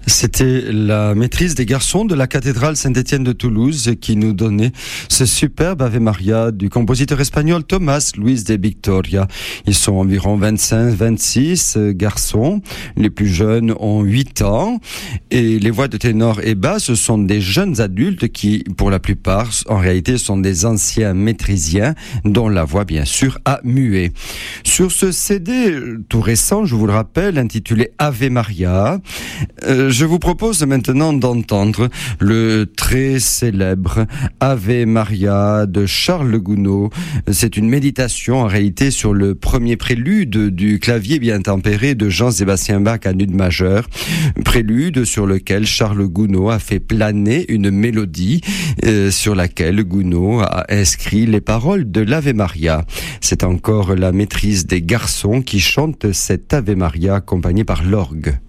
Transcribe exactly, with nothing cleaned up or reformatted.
C'était la maîtrise des garçons de la cathédrale Saint-Étienne de Toulouse qui nous donnait ce superbe Ave Maria du compositeur espagnol Tomás Luis de Victoria. Ils sont environ vingt-cinq vingt-six garçons. Les plus jeunes ont huit ans. Et les voix de ténor et basse, ce sont des jeunes adultes qui, pour la plupart, en réalité, sont des anciens maîtrisiens dont la voix, bien sûr, a mué. Sur ce C D tout récent, je vous le rappelle, intitulé Ave Maria, euh, je vous propose maintenant d'entendre le très célèbre Ave Maria de Charles Gounod. C'est une méditation en réalité sur le premier prélude du clavier bien tempéré de Jean-Sébastien Bach à nude majeure, prélude sur lequel Charles Gounod a fait planer une mélodie euh, sur laquelle Gounod a inscrit les paroles de l'Ave Maria. C'est encore la maîtrise des garçons qui chantent cette Ave Maria accompagnée par l'orgue.